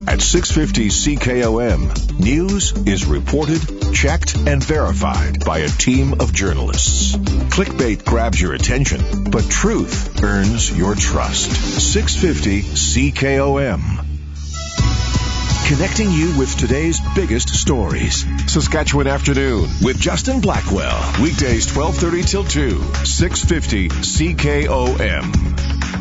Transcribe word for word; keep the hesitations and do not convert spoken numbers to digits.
At six fifty C K O M, news is reported, checked, and verified by a team of journalists. Clickbait grabs your attention, but truth earns your trust. six fifty C K O M. Connecting you with today's biggest stories. Saskatchewan Afternoon with Justin Blackwell. Weekdays twelve thirty till two. six fifty C K O M.